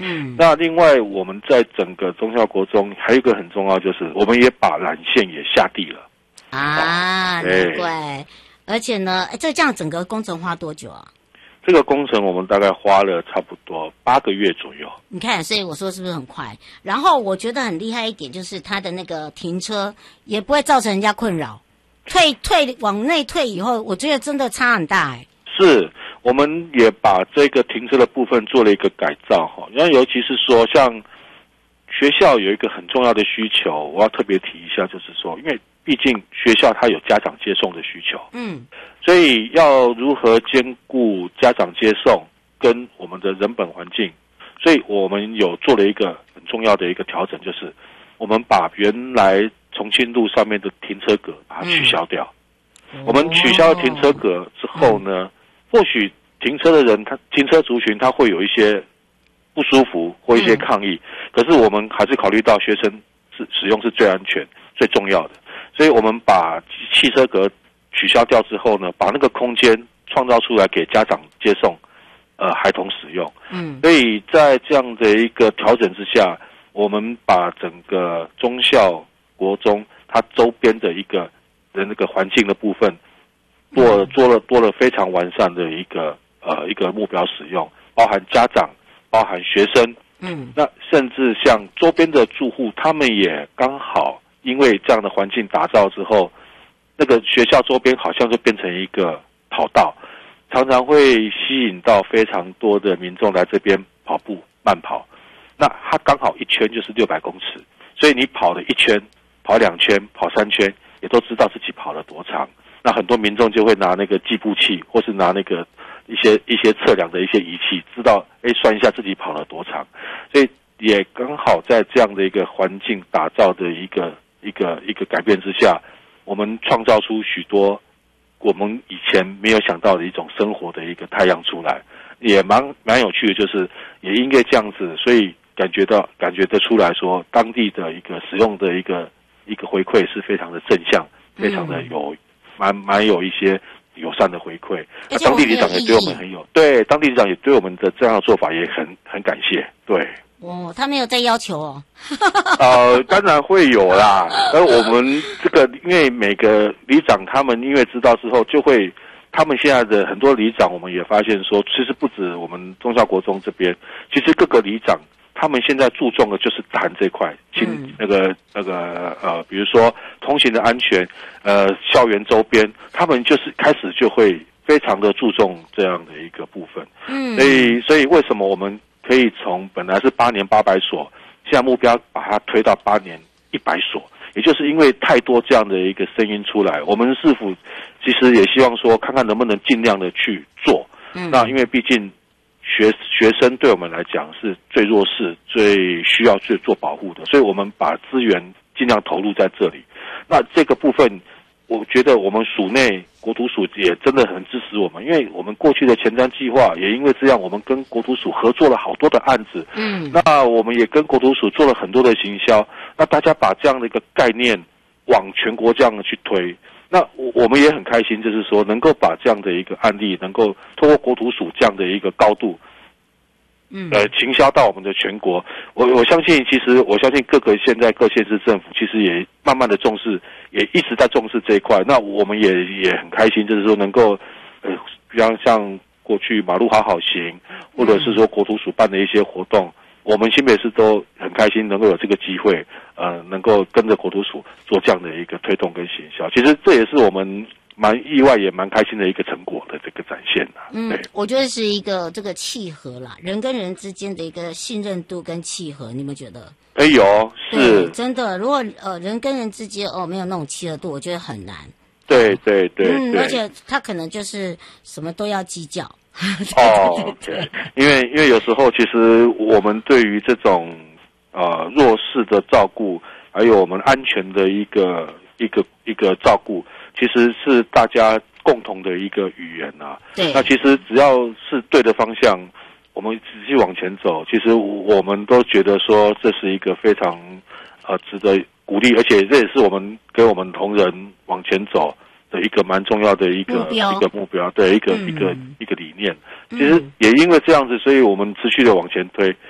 那另外我们在整个忠孝国中还有一个很重要，就是我们也把缆线也下地了啊，难怪。而且呢，这样整个工程花多久啊？ 这个工程我们大概花了差不多8个月左右。 你看，所以我说是不是很快？然后我觉得很厉害一点，就是它的那个停车也不会造成人家困扰。往内退以后，我觉得真的差很大哎。 是，我们也把这个停车的部分做了一个改造哈。那尤其是说，像学校有一个很重要的需求，我要特别提一下，就是说，因为毕竟学校它有家长接送的需求，所以要如何兼顾家长接送跟我们的人本环境，所以我们有做了一个很重要的一个调整，就是我们把原来重庆路上面的停车格把它取消掉。我们取消停车格之后呢，或许停车的人，停车族群他会有一些不舒服或一些抗议，可是我们还是考虑到学生使用是最安全、最重要的，所以我们把汽车格取消掉之后呢，把那个空间创造出来给家长接送孩童使用。所以在这样的一个调整之下，我们把整个忠孝国中它周边的那个环境的部分多了非常完善的一个目标使用，包含家长，包含学生，那甚至像周边的住户，他们也刚好因为这样的环境打造之后，那个学校周边好像就变成一个跑道，常常会吸引到非常多的民众来这边跑步慢跑。那它刚好一圈就是600公尺，所以你跑了1圈、跑2圈、跑3圈，也都知道自己跑了多长。那很多民众就会拿那个计步器，或是拿那个一些测量的一些仪器，知道算一下自己跑了多长。所以也刚好在这样的一个环境打造的一个改变之下，我们创造出许多我们以前没有想到的一种生活的一个太阳出来，也蛮有趣的，就是也因为这样子，所以感觉得出来说，当地的一个使用的一个回馈是非常的正向，非常的蛮有一些友善的回馈。当地里长也对我们对当地里长也对我们的这样的做法也很感谢。对。 他没有在要求哦。 当然会有啦。而我们这个，因为每个里长他们因为知道之后，就会他们现在的很多里长，我们也发现说，其实不止我们忠孝国中这边，其实各个里长他们现在注重的就是大汉这块，比如说通行的安全，校园周边，他们就是开始就会非常的注重这样的一个部分。所以为什么我们可以从本来是8年800所，现在目标把它推到8年100所，也就是因为太多这样的一个声音出来，我们市府其实也希望说，看看能不能尽量的去做。那因为毕竟学生对我们来讲是最弱势、最需要去做保护的，所以我们把资源尽量投入在这里。那这个部分，我觉得我们署内国土署也真的很支持我们，因为我们过去的前瞻计划也因为这样，我们跟国土署合作了好多的案子。那我们也跟国土署做了很多的行销，那大家把这样的一个概念往全国这样的去推。那我们也很开心，就是说能够把这样的一个案例，能够透过国土署这样的一个高度，行销到我们的全国。我相信，其实我相信现在各县市政府其实也慢慢的重视，也一直在重视这一块。那我们也很开心，就是说能够，比方像过去马路好好行，或者是说国土署办的一些活动，我们新北市都很开心能够有这个机会，能够跟着国土署做这样的一个推动跟行销。其实这也是我们蛮意外也蛮开心的一个成果的这个展现对， 我觉得是一个这个契合啦，人跟人之间的一个信任度跟契合，你们觉得？ 有是真的，如果人跟人之间没有那种契合度，我觉得很难。 对， 而且他可能就是什么都要计较。 对，因为有时候其实我们对于这种弱势的照顾，还有我们安全的一个照顾，其实是大家共同的一个语言啊。 对， 那其实只要是对的方向，我们仔细往前走，其实我们都觉得说这是一个非常值得鼓励，而且这也是我们跟我们同仁往前走的一个蛮重要的一个目标，对，一个理念。其实也因为这样子，所以我们持续的往前推。